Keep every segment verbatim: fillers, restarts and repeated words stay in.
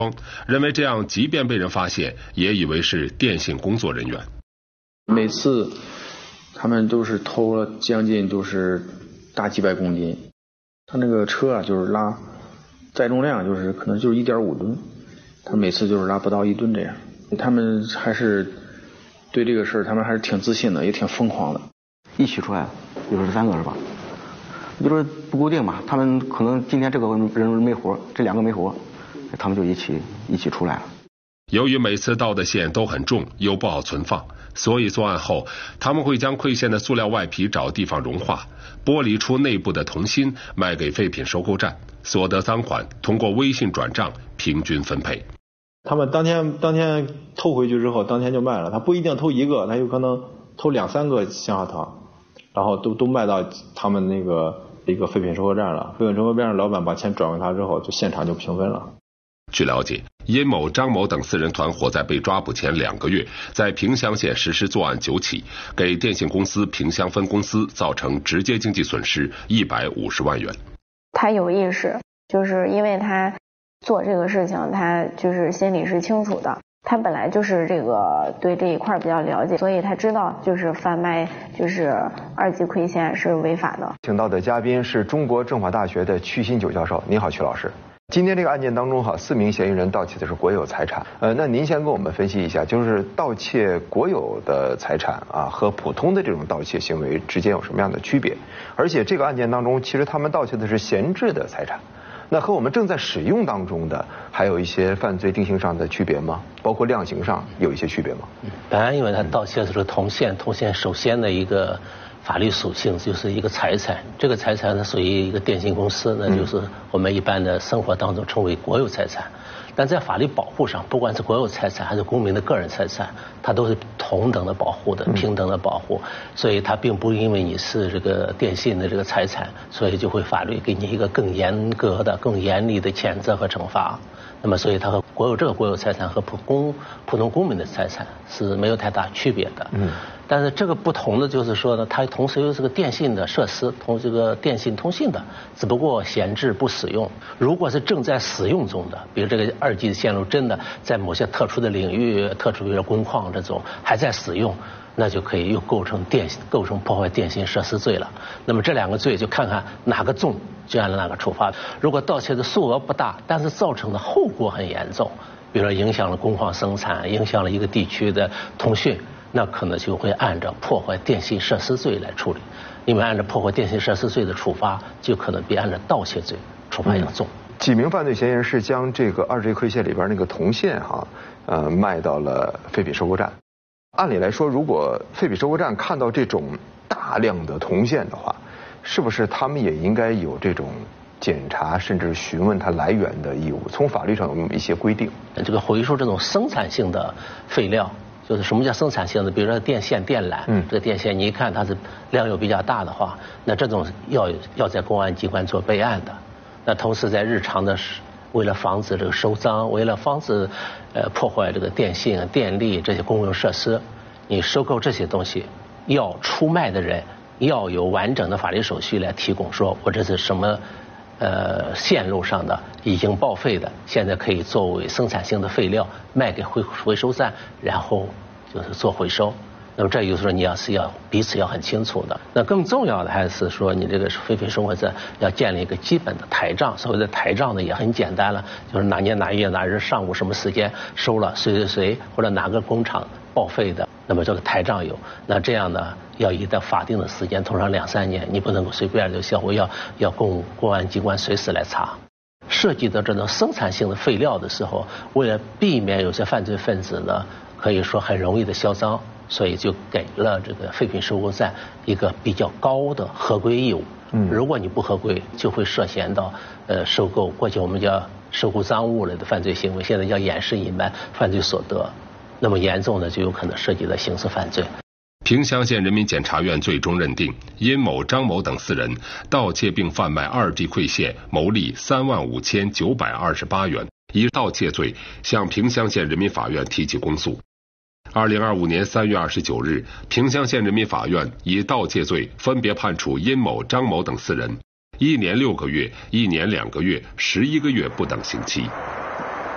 认为这样即便被人发现，也以为是电信工作人员。 每次他们都是偷了将近都是大几百公斤，他那个车啊就是拉载重量就是可能就是 一点五吨，他每次就是拉不到一吨这样。他们还是对这个事儿他们还是挺自信的，也挺疯狂的。 一起出来有十三个是吧？就是不固定嘛，他们可能今天这个人没活，这两个没活，他们就一起一起出来了。 由于每次到的线都很重，又不好存放，所以作案后他们会将馈线的塑料外皮找地方融化，剥离出内部的铜芯，卖给废品收购站，所得赃款通过微信转账平均分配。 他们当天当天偷回去之后，当天就卖了，他不一定偷一个，他有可能偷两三个象牙塔，然后都都卖到他们那个一个废品收购站了。废品收购站老板把钱转给他之后，就现场就平分了。 据了解，殷某、张某等四人团伙在被抓捕前两个月，在萍乡县实施作案九起，给电信公司萍乡分公司造成直接经济损失一百五十万元。 他有意识，就是因为他做这个事情，他就是心里是清楚的。他本来就是这个对这一块比较了解，所以他知道就是贩卖就是二级馈线是违法的。 请到的嘉宾是中国政法大学的曲新九教授，您好，曲老师。今天这个案件当中哈，四名嫌疑人盗窃的是国有财产。呃，那您先跟我们分析一下，就是盗窃国有的财产啊，和普通的这种盗窃行为之间有什么样的区别？而且这个案件当中，其实他们盗窃的是闲置的财产，那和我们正在使用当中的还有一些犯罪定性上的区别吗？包括量刑上有一些区别吗？ 本来因为他盗窃的是铜线，铜线首先的一个法律属性就是一个财产，这个财产呢属于一个电信公司，那就是我们一般的生活当中称为国有财产。但在法律保护上，不管是国有财产还是公民的个人财产，它都是同等的保护的，平等的保护。所以它并不因为你是这个电信的这个财产，所以就会法律给你一个更严格的、更严厉的谴责和惩罚。那么，所以它和国有这个国有财产和普公普通公民的财产是没有太大区别的。嗯。但是这个不同的就是说呢，它同时又是个电信的设施，同这个电信通信的，只不过闲置不使用。如果是正在使用中的，比如这个二 G 线路真的在某些特殊的领域、特殊的工矿这种还在使用，那就可以又构成电构成破坏电信设施罪了。那么这两个罪就看看哪个重，就按哪个处罚。如果盗窃的数额不大，但是造成的后果很严重，比如说影响了工矿生产，影响了一个地区的通讯，那可能就会按照破坏电信设施罪来处理。因为按照破坏电信设施罪的处罚，就可能比按照盗窃罪处罚要重。嗯， 几名犯罪嫌疑人是将这个二 G 馈线里边那个铜线哈，呃，卖到了废品收购站。按理来说，如果废品收购站看到这种大量的铜线的话，是不是他们也应该有这种检查甚至询问它来源的义务？从法律上有没有一些规定？ 这个回收这种生产性的废料，就是什么叫生产性的？比如说电线、电缆，嗯，这个电线你一看它是量又比较大的话，那这种要要在公安机关做备案的。那同时在日常的为了防止这个收赃，为了防止呃破坏这个电信、电力这些公用设施，你收购这些东西，要出卖的人要有完整的法律手续来提供，说我这是什么呃线路上的已经报废的，现在可以作为生产性的废料卖给回回收站，然后就是做回收。那么这就是说你要是要彼此要很清楚的。那更重要的还是说你这个废品收购站要建立一个基本的台账。所谓的台账呢也很简单了，就是哪年哪月哪日上午什么时间收了谁谁谁或者哪个工厂报废的，那么这个台账有。那这样呢要一到法定的时间，通常两三年，你不能够随便就销毁，要要供公安机关随时来查。涉及到这种生产性的废料的时候，为了避免有些犯罪分子呢可以说很容易的销赃，所以就给了这个废品收购站一个比较高的合规义务。嗯，如果你不合规，就会涉嫌到呃收购，过去我们叫收购赃物类的犯罪行为，现在叫掩饰隐瞒犯罪所得。那么严重的就有可能涉及到刑事犯罪。 萍乡县人民检察院最终认定殷某、张某等四人盗窃并贩卖二 G 馈线，牟利三万五千九百二十八元，以盗窃罪向萍乡县人民法院提起公诉。二零二五年三月二十九日，萍乡县人民法院以盗窃罪分别判处殷某、张某等四人一年六个月、一年两个月、十一个月不等刑期。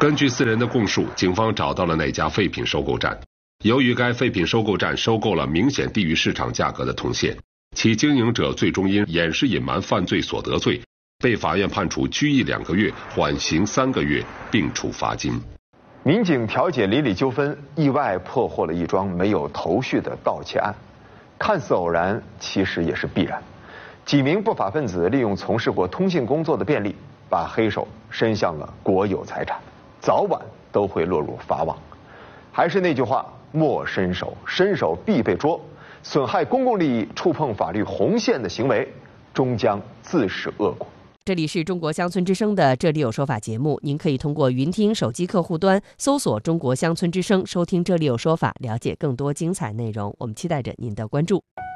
根据四人的供述，警方找到了那家废品收购站。由于该废品收购站收购了明显低于市场价格的铜线，其经营者最终因掩饰隐瞒犯罪所得罪，被法院判处拘役两个月，缓刑三个月，并处罚金。 民警调解邻里纠纷，意外破获了一桩没有头绪的盗窃案，看似偶然，其实也是必然。几名不法分子利用从事过通信工作的便利，把黑手伸向了国有财产，早晚都会落入法网。还是那句话，莫伸手，伸手必被捉。损害公共利益、触碰法律红线的行为，终将自食恶果。 这里是中国乡村之声的《这里有说法》节目，您可以通过云听手机客户端搜索中国乡村之声，收听《这里有说法》，了解更多精彩内容。我们期待着您的关注。